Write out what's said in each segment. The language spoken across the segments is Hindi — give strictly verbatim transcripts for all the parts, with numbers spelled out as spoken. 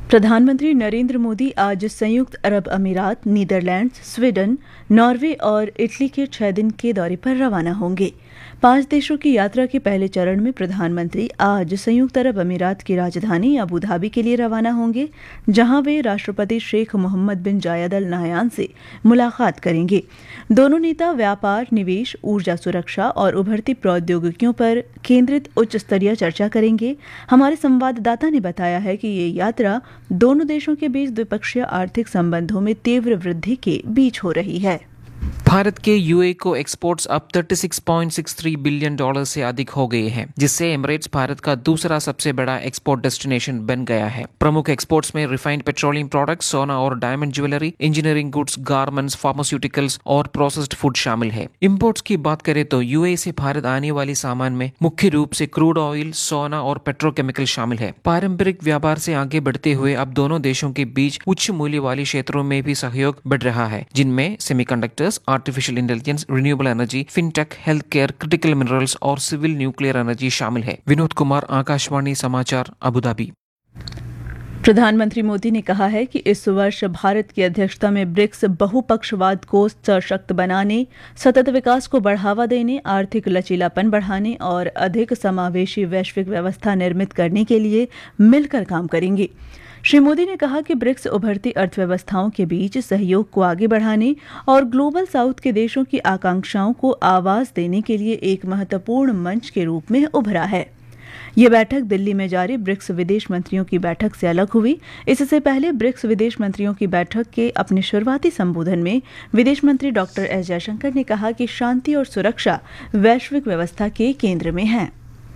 प्रधानमंत्री नरेंद्र मोदी आज संयुक्त अरब अमीरात, नीदरलैंड्स, स्वीडन, नॉर्वे और इटली के छह दिन के दौरे पर रवाना होंगे। पांच देशों की यात्रा के पहले चरण में प्रधानमंत्री आज संयुक्त अरब अमीरात की राजधानी अबू धाबी के लिए रवाना होंगे, जहां वे राष्ट्रपति शेख मोहम्मद बिन जायद अल नाहयान से मुलाकात करेंगे। दोनों नेता व्यापार, निवेश, ऊर्जा सुरक्षा और उभरती प्रौद्योगिकियों पर केंद्रित उच्च स्तरीय चर्चा करेंगे। हमारे संवाददाता ने बताया है कि ये यात्रा दोनों देशों के बीच द्विपक्षीय आर्थिक संबंधों में तीव्र वृद्धि के बीच हो रही है। भारत के यूएई को एक्सपोर्ट्स अब छत्तीस पॉइंट छह तीन बिलियन डॉलर से अधिक हो गए हैं, जिससे एमिरेट्स भारत का दूसरा सबसे बड़ा एक्सपोर्ट डेस्टिनेशन बन गया है। प्रमुख एक्सपोर्ट्स में रिफाइंड पेट्रोलियम प्रोडक्ट्स, सोना और diamond jewellery, engineering goods, garments, pharmaceuticals और प्रोसेस्ड फूड शामिल है। इंपोर्ट्स की बात करें तो यूएई से भारत आने वाली सामान में मुख्य रूप से क्रूड ऑयल, सोना और पेट्रोकेमिकल शामिल है। पारंपरिक व्यापार से आगे बढ़ते हुए अब दोनों देशों के बीच उच्च मूल्य वाले क्षेत्रों में भी सहयोग बढ़ रहा है, जिनमें semiconductors, artificial intelligence, renewable energy, fintech, health care, critical minerals और सिविल न्यूक्लियर एनर्जी शामिल है। विनोद कुमार, आकाशवाणी समाचार, अबू धाबी। प्रधानमंत्री मोदी ने कहा है कि इस वर्ष भारत की अध्यक्षता में ब्रिक्स बहुपक्षवाद को सशक्त बनाने, सतत विकास को बढ़ावा देने, आर्थिक लचीलापन बढ़ाने और अधिक समावेशी वैश्विक व्यवस्था निर्मित करने के लिए मिलकर काम करेंगे। श्री मोदी ने कहा कि ब्रिक्स उभरती अर्थव्यवस्थाओं के बीच सहयोग को आगे बढ़ाने और ग्लोबल साउथ के देशों की आकांक्षाओं को आवाज देने के लिए एक महत्वपूर्ण मंच के रूप में उभरा है। ये बैठक दिल्ली में जारी ब्रिक्स विदेश मंत्रियों की बैठक से अलग हुई। इससे पहले ब्रिक्स विदेश मंत्रियों की बैठक के अपने शुरुआती संबोधन में विदेश मंत्री डॉक्टर एस जयशंकर ने कहा कि शांति और सुरक्षा वैश्विक व्यवस्था के केंद्र में है।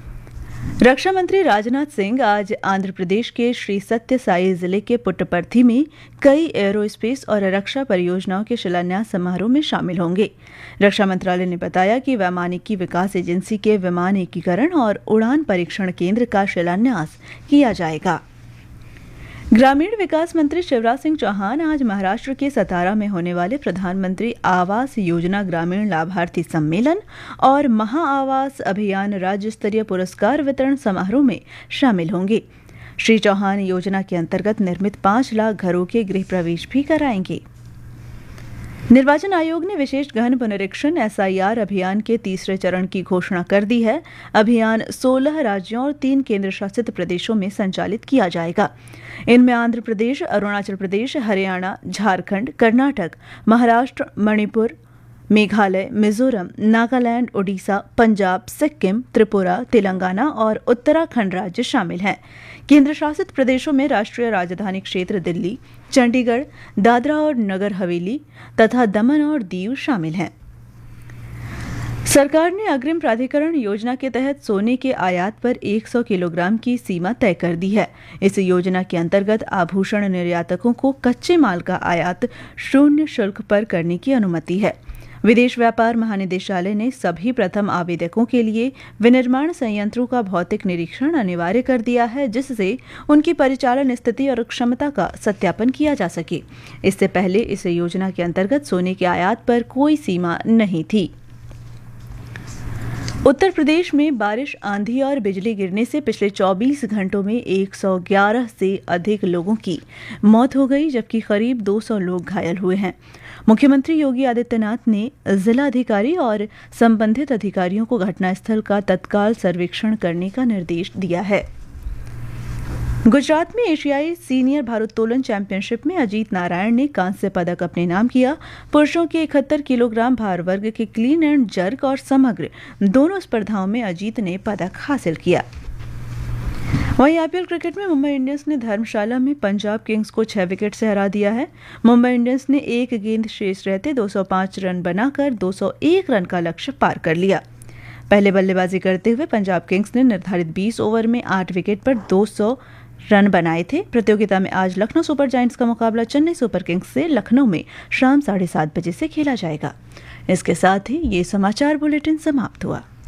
रक्षा मंत्री राजनाथ सिंह आज आंध्र प्रदेश के श्री सत्य साई जिले के पुट्टपर्थी में कई एरोस्पेस और रक्षा परियोजनाओं के शिलान्यास समारोह में शामिल होंगे। रक्षा मंत्रालय ने बताया कि वैमानिकी विकास एजेंसी के विमान एकीकरण और उड़ान परीक्षण केंद्र का शिलान्यास किया जाएगा। ग्रामीण विकास मंत्री शिवराज सिंह चौहान आज महाराष्ट्र के सतारा में होने वाले प्रधानमंत्री आवास योजना ग्रामीण लाभार्थी सम्मेलन और महा आवास अभियान राज्य स्तरीय पुरस्कार वितरण समारोह में शामिल होंगे। श्री चौहान योजना के अंतर्गत निर्मित पांच लाख घरों के गृह प्रवेश भी कराएंगे। निर्वाचन आयोग ने विशेष गहन पुनरीक्षण एस आई आर अभियान के तीसरे चरण की घोषणा कर दी है। अभियान सोलह राज्यों और तीन केंद्र शासित प्रदेशों में संचालित किया जाएगा। इनमें आंध्र प्रदेश, अरुणाचल प्रदेश, हरियाणा, झारखंड, कर्नाटक, महाराष्ट्र, मणिपुर, मेघालय, मिजोरम, नागालैंड, ओडिशा, पंजाब, सिक्किम, त्रिपुरा, तेलंगाना और उत्तराखंड राज्य शामिल हैं। केंद्र शासित प्रदेशों में राष्ट्रीय राजधानी क्षेत्र दिल्ली, चंडीगढ़, दादरा और नगर हवेली तथा दमन और दीव शामिल हैं। सरकार ने अग्रिम प्राधिकरण योजना के तहत सोने के आयात पर सौ किलोग्राम की सीमा तय कर दी है। इस योजना के अंतर्गत आभूषण निर्यातकों को कच्चे माल का आयात शून्य शुल्क पर करने की अनुमति है। विदेश व्यापार महानिदेशालय ने सभी प्रथम आवेदकों के लिए विनिर्माण संयंत्रों का भौतिक निरीक्षण अनिवार्य कर दिया है, जिससे उनकी परिचालन स्थिति और क्षमता का सत्यापन किया जा सके। इससे पहले इस योजना के अंतर्गत सोने के आयात पर कोई सीमा नहीं थी। उत्तर प्रदेश में बारिश, आंधी और बिजली गिरने से पिछले चौबीस घंटों में एक सौ ग्यारह से अधिक लोगों की मौत हो गई, जबकि करीब दो सौ लोग घायल हुए हैं। मुख्यमंत्री योगी आदित्यनाथ ने जिला अधिकारी और संबंधित अधिकारियों को घटनास्थल का तत्काल सर्वेक्षण करने का निर्देश दिया है। गुजरात में एशियाई सीनियर भारोत्तोलन चैंपियनशिप में अजीत नारायण ने कांस्य पदक अपने नाम किया। पुरुषों के इकहत्तर किलोग्राम भार वर्ग के क्लीन एंड जर्क और समग्र दोनों स्पर्धाओं में अजीत ने पदक हासिल किया। वहीं आईपीएल क्रिकेट में मुंबई इंडियंस ने धर्मशाला में पंजाब किंग्स को छह विकेट से हरा दिया है। मुंबई इंडियंस ने एक गेंद शेष रहते दो सौ पाँच रन बनाकर दो सौ एक रन का लक्ष्य पार कर लिया। पहले बल्लेबाजी करते हुए पंजाब किंग्स ने निर्धारित बीस ओवर में आठ विकेट पर दो सौ रन बनाए थे। प्रतियोगिता में आज लखनऊ सुपर जायंट्स का मुकाबला चेन्नई सुपर किंग्स से लखनऊ में शाम साढ़े सात बजे से खेला जाएगा। इसके साथ ही ये समाचार बुलेटिन समाप्त हुआ।